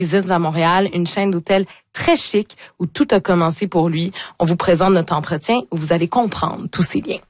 Reasons à Montréal, une chaîne d'hôtels très chic où tout a commencé pour lui. On vous présente notre entretien où vous allez comprendre tous ces liens.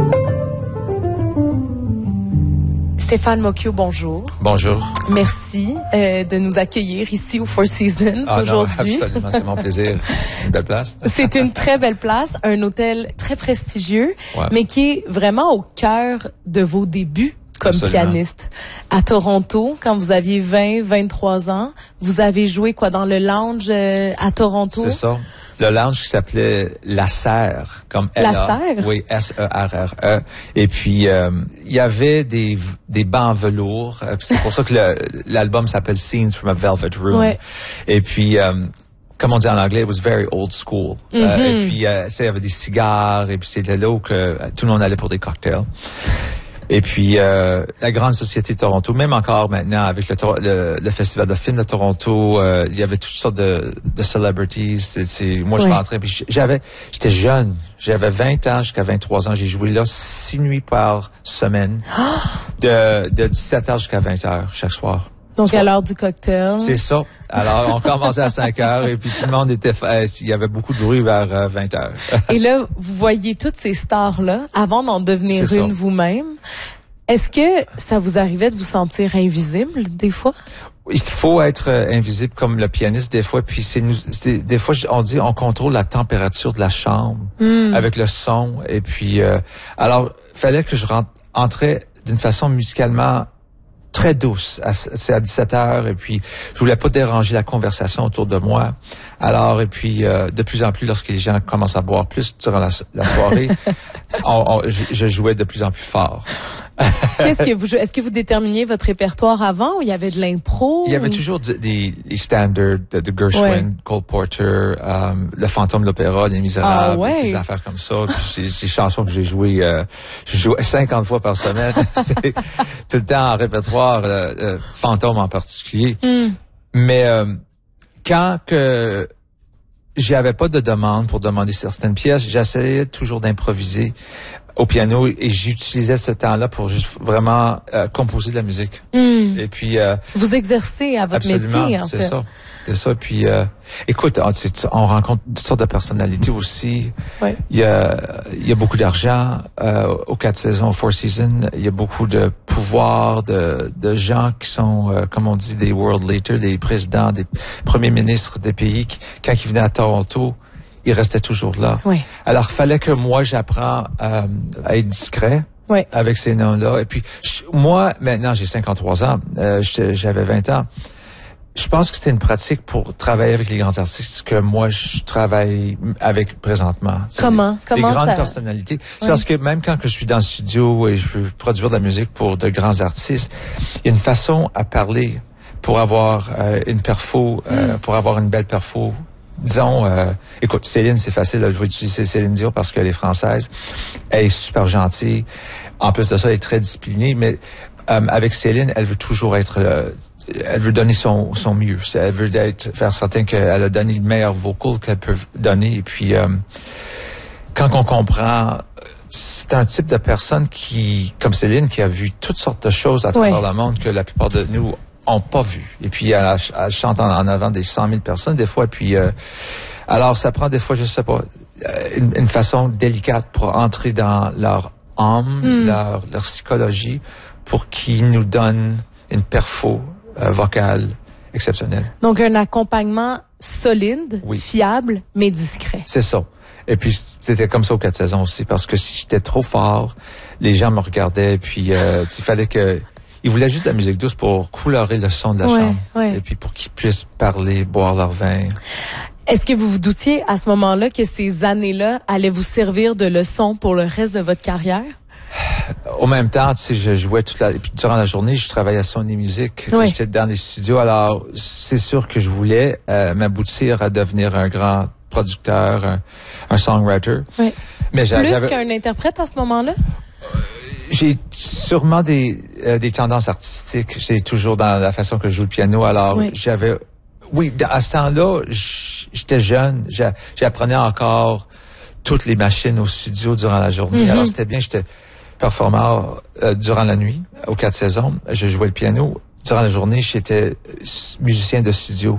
Stéphane Mocchio, bonjour. Bonjour. Merci de nous accueillir ici au Four Seasons aujourd'hui. Non, absolument, c'est mon plaisir. C'est une belle place. C'est une très belle place, un hôtel très prestigieux, ouais. mais qui est vraiment au cœur de vos débuts comme pianiste. À Toronto, quand vous aviez 23 ans, vous avez joué quoi dans le lounge à Toronto? C'est ça. Le lounge qui s'appelait La Serre, comme La L-A. Serre? Oui, S-E-R-R-E. Et puis, il y avait des bancs en velours. C'est pour ça que l'album s'appelle Scenes from a Velvet Room. Ouais. Et puis, comme on dit en anglais, it was very old school. Et puis, tu sais, il y avait des cigares. Et puis, c'était là où que tout le monde allait pour des cocktails. Et puis, la grande société de Toronto, même encore maintenant, avec le Festival de films de Toronto, il y avait toutes sortes de celebrities. Moi, je rentrais, puis j'étais jeune. J'avais 20 ans jusqu'à 23 ans. J'ai joué là 6 nuits par semaine, de 17h jusqu'à 20h chaque soir. Donc, à l'heure du cocktail. C'est ça. Alors, on commençait à 5h et puis tout le monde était... il y avait beaucoup de bruit vers 20h. Et là, vous voyez toutes ces stars-là avant d'en devenir une vous-même. Est-ce que ça vous arrivait de vous sentir invisible des fois? Il faut être invisible comme le pianiste des fois. Puis des fois, on dit on contrôle la température de la chambre avec le son. Et puis, alors, fallait que je entrais d'une façon musicalement très douce. C'est à 17h et puis je voulais pas déranger la conversation autour de moi. Alors, et puis de plus en plus, lorsque les gens commencent à boire plus durant la soirée, je jouais de plus en plus fort. Qu'est-ce que vous jouez? Est-ce que vous déterminiez votre répertoire avant ou il y avait de l'impro? Il y avait toujours des standards de Gershwin, Cole Porter, Le Fantôme de l'Opéra, Les Misérables, des affaires comme ça. Puis ces chansons que j'ai jouées 50 fois par semaine. C'est tout le temps en répertoire, Fantôme en particulier. Mais quand que j'avais pas de demande pour demander certaines pièces, j'essayais toujours d'improviser au piano et j'utilisais ce temps-là pour juste vraiment composer de la musique. Et puis vous exercez à votre métier en fait. C'est ça. Puis écoute, on rencontre toutes sortes de personnalités aussi. Ouais. Il y a beaucoup d'argent aux 4 saisons, aux Four Seasons. Il y a beaucoup de pouvoir de gens qui sont, comme on dit, des world leaders, des présidents, des premiers ministres des pays qui, quand ils venaient à Toronto, ils restaient toujours là. Oui. Alors, il fallait que moi, j'apprends à être discret avec ces noms-là. Et puis, moi, maintenant, j'ai 53 ans. J'avais 20 ans. Je pense que c'était une pratique pour travailler avec les grands artistes que moi, je travaille avec présentement. Comment des grandes ça... personnalités. C'est parce que même quand je suis dans le studio et je veux produire de la musique pour de grands artistes, il y a une façon à parler pour avoir une perfo, pour avoir une belle perfo. Disons, écoute, Céline, c'est facile, je vais utiliser Céline Dion parce qu'elle est française. Elle est super gentille. En plus de ça, elle est très disciplinée, mais avec Céline, elle veut toujours être... elle veut donner son mieux. Elle veut faire certain qu'elle a donné le meilleur vocal qu'elle peut donner. Et puis, quand on comprend... C'est un type de personne qui, comme Céline, qui a vu toutes sortes de choses à travers le monde que la plupart de nous ont pas vu. Et puis, elle chante en avant des 100 000 personnes, des fois. Puis, alors, ça prend des fois, je sais pas, une façon délicate pour entrer dans leur âme, leur psychologie, pour qu'ils nous donnent une perfo vocale exceptionnelle. Donc, un accompagnement solide, fiable, mais discret. C'est ça. Et puis, c'était comme ça aux 4 saisons aussi, parce que si j'étais trop fort, les gens me regardaient, puis il fallait que... Ils voulaient juste de la musique douce pour colorer le son de la chambre. Et puis pour qu'ils puissent parler, boire leur vin. Est-ce que vous vous doutiez à ce moment-là que ces années-là allaient vous servir de leçon pour le reste de votre carrière? Au même temps, tu sais, je jouais puis durant la journée, je travaillais à Sony Music. J'étais dans les studios. Alors, c'est sûr que je voulais m'aboutir à devenir un grand producteur, un songwriter. Mais plus qu'un interprète à ce moment-là? J'ai sûrement des tendances artistiques. C'est toujours dans la façon que je joue le piano. Alors, j'avais... Oui, à ce temps-là, j'étais jeune. J'apprenais encore toutes les machines au studio durant la journée. Alors, c'était bien. J'étais performeur durant la nuit, aux 4 saisons. Je jouais le piano. Durant la journée, j'étais musicien de studio.